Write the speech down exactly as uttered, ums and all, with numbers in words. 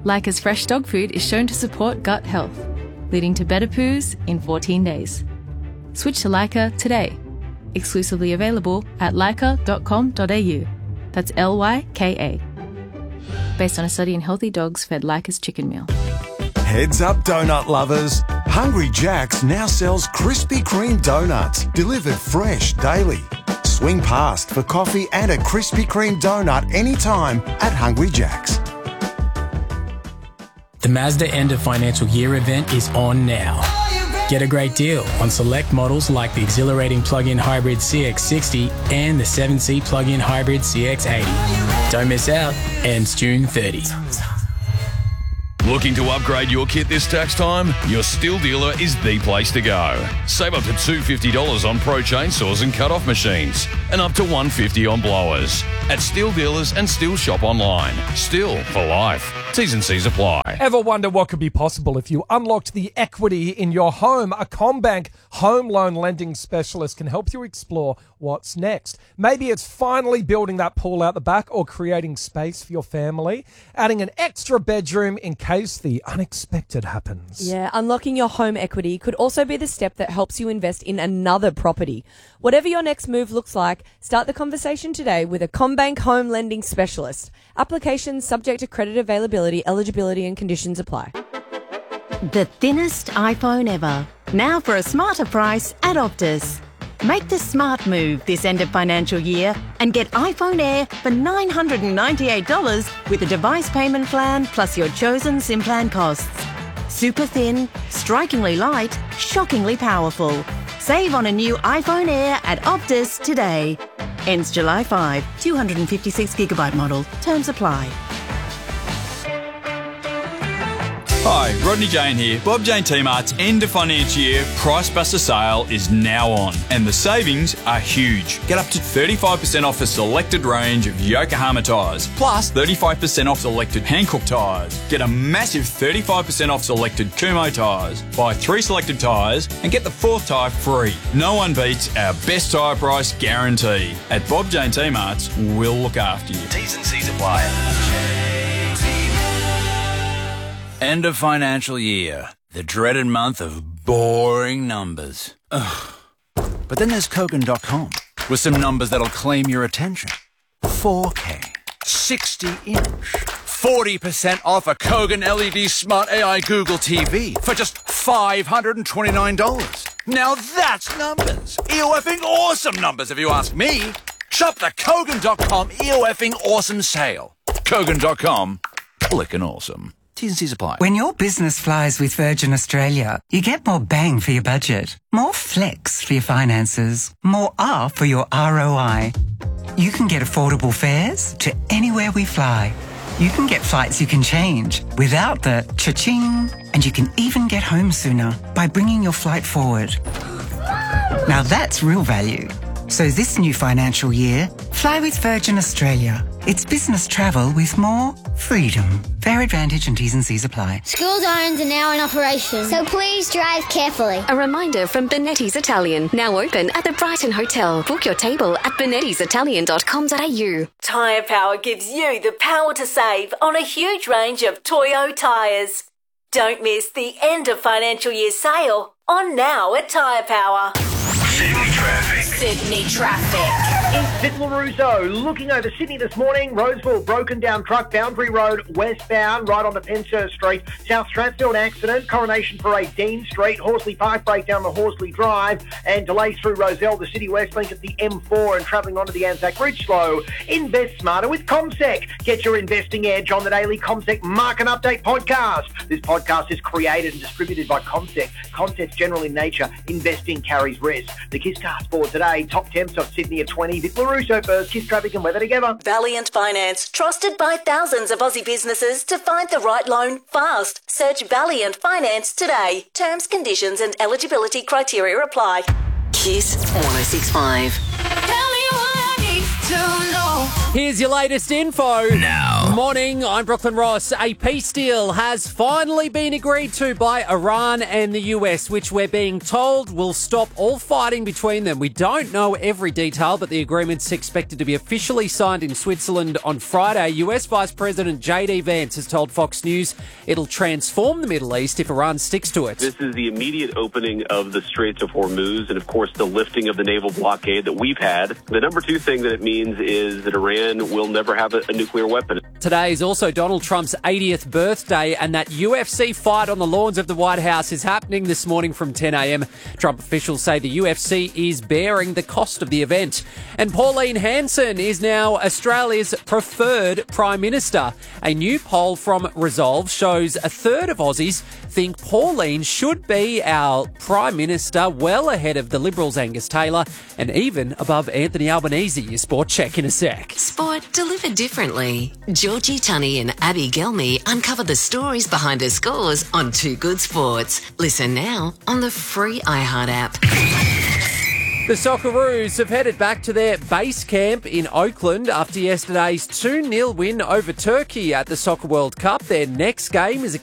Leica's fresh dog food is shown to support gut health, leading to better poos in fourteen days. Switch to Leica today. Exclusively available at leica dot com dot a u. That's L Y K A. Based on a study in healthy dogs fed Leica's chicken meal. Heads up, donut lovers. Hungry Jack's now sells Krispy Kreme donuts, delivered fresh daily. Swing past for coffee and a Krispy Kreme donut anytime at Hungry Jack's. The Mazda End of Financial Year event is on now. Get a great deal on select models like the exhilarating plug-in hybrid C X sixty and the seven-seat plug-in hybrid C X eighty. Don't miss out. Ends June thirtieth. Looking to upgrade your kit this tax time? Your Stihl dealer is the place to go. Save up to two hundred fifty dollars on pro chainsaws and cut-off machines and up to one hundred fifty dollars on blowers. At Stihl dealers and Stihl shop online. Stihl for life. T's and C's apply. Ever wonder what could be possible if you unlocked the equity in your home? A CommBank home loan lending specialist can help you explore what's next. Maybe it's finally building that pool out the back or creating space for your family, adding an extra bedroom in case the unexpected happens. Yeah, unlocking your home equity could also be the step that helps you invest in another property. Whatever your next move looks like, start the conversation today with a CommBank home lending specialist. Applications subject to credit availability, eligibility and conditions apply. The thinnest iPhone ever. Now for a smarter price at Optus. Make the smart move this end of financial year and get iPhone Air for nine hundred ninety-eight dollars with a device payment plan plus your chosen SIM plan costs. Super thin, strikingly light, shockingly powerful. Save on a new iPhone Air at Optus today. Ends July fifth, two hundred fifty-six gigabyte model. Terms apply. Hi, Rodney Jane here. Bob Jane T-Mart's end of financial year Price Buster sale is now on, and the savings are huge. Get up to thirty-five percent off a selected range of Yokohama tyres, plus thirty-five percent off selected Hankook tyres. Get a massive thirty-five percent off selected Kumho tyres. Buy three selected tyres and get the fourth tyre free. No one beats our best tyre price guarantee. At Bob Jane T-Mart's, we'll look after you. T's and C's apply. End of financial year. The dreaded month of boring numbers. Ugh. But then there's Kogan dot com with some numbers that'll claim your attention. four K, sixty inch, forty percent off a Kogan L E D Smart A I Google T V for just five hundred twenty-nine dollars. Now that's numbers. E-O-effing awesome numbers if you ask me. Shop the Kogan dot com E-O-effing awesome sale. Kogan dot com, clickin' awesome. T's and C's apply. When your business flies with Virgin Australia, you get more bang for your budget, more flex for your finances, more R for your R O I. You can get affordable fares to anywhere we fly. You can get flights you can change without the cha-ching, and you can even get home sooner by bringing your flight forward. Now that's real value. So this new financial year, fly with Virgin Australia. It's business travel with more freedom. Fare advantage and T's and C's apply. School zones are now in operation, so please drive carefully. A reminder from Benetti's Italian, now open at the Brighton Hotel. Book your table at benettis italian dot com dot a u. Tyre Power gives you the power to save on a huge range of Toyo tyres. Don't miss the end of financial year sale on now at Tyre Power. Sydney traffic. Sydney traffic. It's Vic Russo looking over Sydney this morning. Roseville, broken down truck, Boundary Road, westbound, right onto Penshurst Street. South Strathfield accident, Coronation Parade, Dean Street, Horsley Park breakdown the Horsley Drive, and delays through Roselle, the City West link at the M four and travelling onto the Anzac Bridge slow. Invest smarter with CommSec. Get your investing edge on the daily CommSec Market Update podcast. This podcast is created and distributed by CommSec. CommSec's general in nature. Investing carries risk. The Kiss Cast board today. Top temps of Sydney at twenty. Vic LaRusso first. Kiss traffic and weather together. Valiant Finance, trusted by thousands of Aussie businesses to find the right loan fast. Search Valiant Finance today. Terms, conditions and eligibility criteria apply. Kiss one oh six point five. Tell me what I need to know. Here's your latest info. Now. Morning, I'm Brooklyn Ross. A peace deal has finally been agreed to by Iran and the U S, which we're being told will stop all fighting between them. We don't know every detail, but the agreement's expected to be officially signed in Switzerland on Friday. U S Vice President J D Vance has told Fox News it'll transform the Middle East if Iran sticks to it. This is the immediate opening of the Straits of Hormuz and, of course, the lifting of the naval blockade that we've had. The number two thing that it means is that Iran will never have a, a nuclear weapon. Today is also Donald Trump's eightieth birthday, and that U F C fight on the lawns of the White House is happening this morning from ten a.m. Trump officials say the U F C is bearing the cost of the event. And Pauline Hanson is now Australia's preferred Prime Minister. A new poll from Resolve shows a third of Aussies think Pauline should be our Prime Minister, well ahead of the Liberals' Angus Taylor and even above Anthony Albanese. Your sport check in a sec. Sport delivered differently. Georgie Tunney and Abby Gelmy uncover the stories behind the scores on Two Good Sports. Listen now on the free iHeart app. The Socceroos have headed back to their base camp in Oakland after yesterday's two nil win over Turkey at the Soccer World Cup. Their next game is a